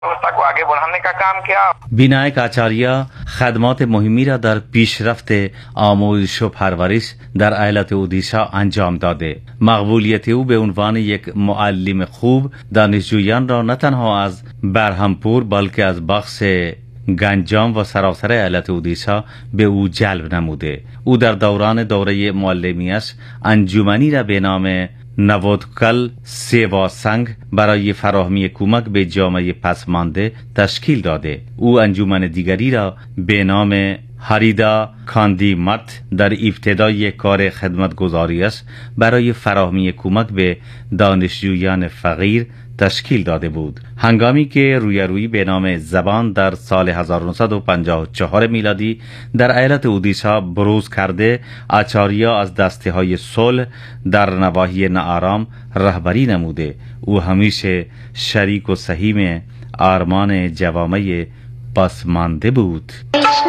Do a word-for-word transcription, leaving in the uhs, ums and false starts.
व्यवस्था को आगे बढ़ाने का काम किया. بینایک آچاریا خدمات مهمی را در پیشرفت آموزش و پرورش در ایالت اودیشا انجام داده. مقبولیت او به عنوان یک معلم خوب دانشجویان را نه تنها از برهمپور بلکه از بخش گنجام و سراسر ایالت اودیشا به او جلب نموده. او در دوران دوره معلمیش انجمنی را به نام نوودکل سیوا سنگ برای فراهمی کمک به جامعه پسمانده تشکیل داده. او انجمن دیگری را به نام هریدا کاندی مت در ابتدای کار خدمتگزاریش برای فراهمی کمک به دانشجویان فقیر تشکیل داده بود. هنگامی که رویارویی به نام زبان در سال هزار و نهصد و پنجاه و چهار میلادی در ایالت اودیشا بروز کرده، آچاریا از دسته های صلح در نواحی ناآرام رهبری نموده. او همیشه شریک و سهیم آرمان جوامع پسمانده بود.